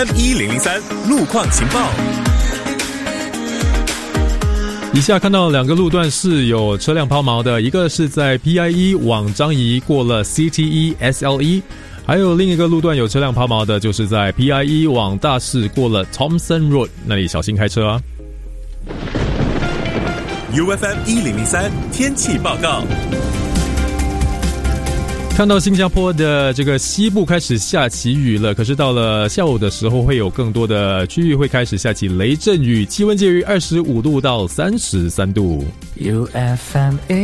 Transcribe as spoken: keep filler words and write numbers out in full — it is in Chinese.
一零零三路况情报。 以下看到两个路段是有车辆抛锚的，一个是在 P I E 往樟宜过了 C T E S L E， 还有另一个路段有车辆抛锚的，就是在 P I E 往大市过了 Thompson Road， 那里小心开车啊。 U F M 一零零三天气报告。 看到新加坡的这个西部开始下起雨了，可是到了下午的时候会有更多的区域会开始下起雷阵雨，气温介于二十五度到三十三度。 U F M